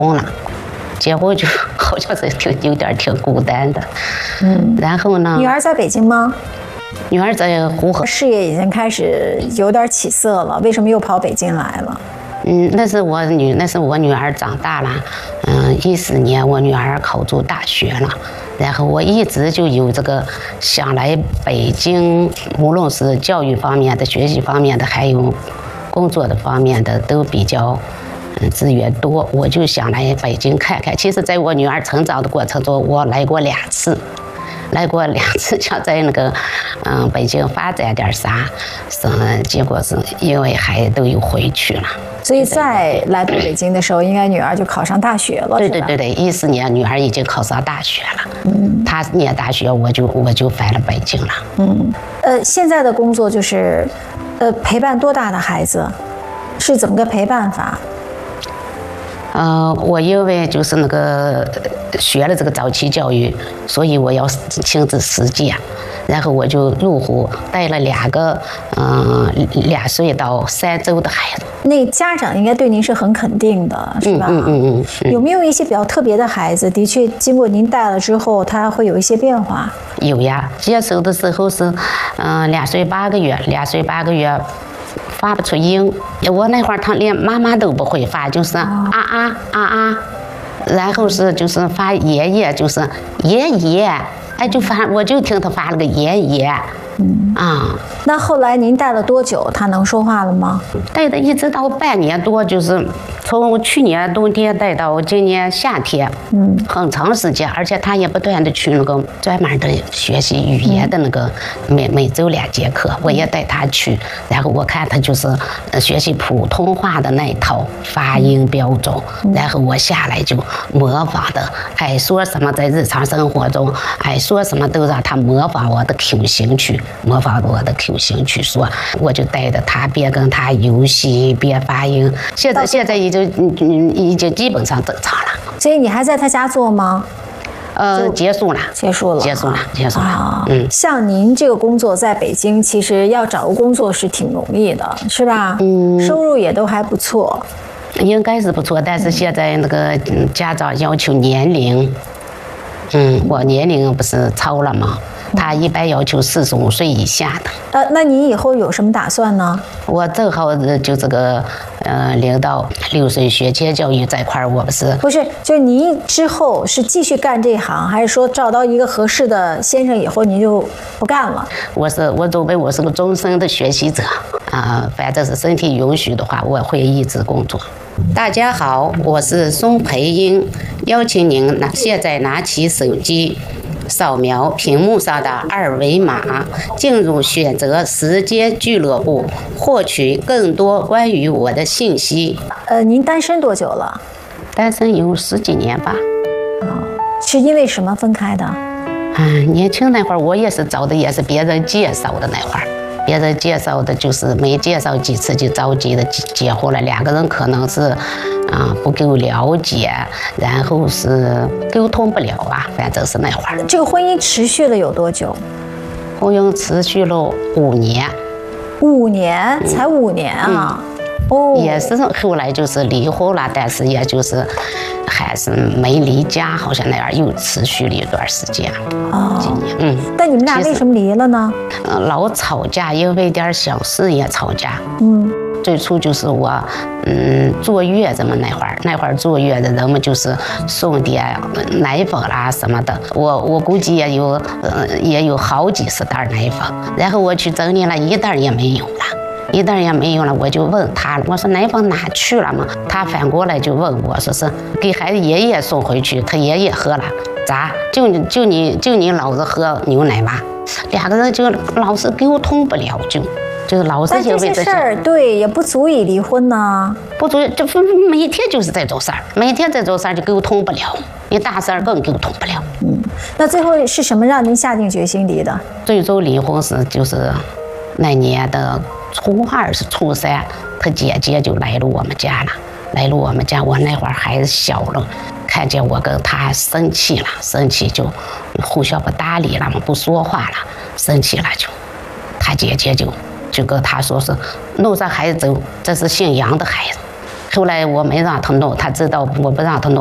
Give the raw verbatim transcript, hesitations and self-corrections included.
婚了，结婚就好像是挺有点挺孤单的。嗯，然后呢？ 女儿在北京吗？ 女儿在呼和。 事业已经开始有点起色了，为什么又跑北京来了？ 嗯，那是我女，那是我女儿长大了。嗯，一四年我女儿考入大学了，然后我一直就有这个想来北京，无论是教育方面的、学习方面的，还有工作的方面的，都比较嗯资源多。我就想来北京看看。其实，在我女儿成长的过程中，我来过两次。来过两次，想在那个，嗯，北京发展点啥，是结果是因为孩子都又回去了。 所以再来到北京的时候，应该女儿就考上大学了， 对对对对，一四年女儿已经考上大学了。嗯，她念大学，我就我就返了北京了。 嗯，呃，现在的工作就是，呃，陪伴多大的孩子，是怎么个陪伴法？ 呃，我因为就是那个学了这个早期教育，所以我要亲自实践，然后我就入户带了两个，嗯、呃，两岁到三周的孩子。 那家长应该对您是很肯定的，是吧？ 嗯嗯嗯嗯。 有没有一些比较特别的孩子，的确经过您带了之后，他会有一些变化？ 有呀，接手的时候是，嗯、呃，两岁八个月，两岁八个月。发不出音，我那会儿他连妈妈都不会发，就是啊啊啊啊，然后是就是发爷爷，就是爷爷，哎，就发我就听他发了个爷爷。嗯啊， 那后来您带了多久？他能说话了吗？ 带的一直到半年多，就是从去年冬天带到今年夏天，嗯，很长时间，而且他也不断的去那个专门的学习语言的那个，每每周两节课，我也带他去，然后我看他就是学习普通话的那一套发音标准，然后我下来就模仿的，爱说什么在日常生活中，爱说什么都让他模仿我的口型去。模仿我的口型去说，我就带着他边跟他游戏边发音。现在现在已经嗯已经基本上正常了。 所以你还在他家做吗？ 呃，结束了， 结束了， 结束了，结束了。啊、 嗯，像您这个工作在北京，其实要找个工作是挺容易的，是吧？嗯，收入也都还不错。 应该是不错，但是现在那个家长要求年龄，嗯，我年龄不是超了吗？他一般要求四十五岁以下的。 呃，那你以后有什么打算呢？ 我正好就这个，呃，零到六岁学前教育这块儿，我不是不是，就是您之后是继续干这行，还是说找到一个合适的先生以后您就不干了？ 我是我准备我是个终身的学习者啊、呃，反正是身体允许的话，我会一直工作。大家好，我是宋培英，邀请您拿现在拿起手机。扫描屏幕上的二维码，进入选择时间俱乐部，获取更多关于我的信息。 呃，您单身多久了？ 单身有十几年吧。 哦，是因为什么分开的？ 嗯，年轻那会儿我也是找的，也是别人介绍的那会儿。别人介绍的就是没介绍几次就着急的结婚了，两个人可能是啊、呃、不够了解，然后是沟通不了啊，反正是那会儿。 这个婚姻持续了有多久？ 婚姻持续了五年。 五年？嗯、才五年啊！嗯哦，也是后来就是离婚了，但是也就是还是没离家，好像那样又持续了一段时间。 哦，几年，嗯。但你们俩为什么离了呢？ 嗯，老吵架，因为点小事也吵架。 嗯。 最初就是我，嗯，坐月子嘛，那会儿那会儿坐月子，人们就是送点奶粉啦什么的。我我估计也有，呃，也有好几十袋奶粉，然后我去整理了一袋也没有了。一袋也没有了，我就问他了，我说奶粉哪去了嘛？他反过来就问我，说是给孩子爷爷送回去，他爷爷喝了，咋？就你就你就你老子喝牛奶吧？两个人就老是沟通不了，就就老是因为这些事儿，对，也不足以离婚呢。 不足以，这每天就是这种事儿，每天这种事儿就沟通不了，你大事儿更沟通不了。 嗯，那最后是什么让您下定决心离的？ 最终离婚是就是那年的。初二是初三，他姐姐就来了我们家了，来了我们家，我那会儿孩子小了，看见我跟他生气了，生气就互相不搭理了嘛，不说话了，生气了就，他姐姐就就跟他说是路上孩子走，这是姓杨的孩子， 后来我没让他弄，他知道我不让他弄。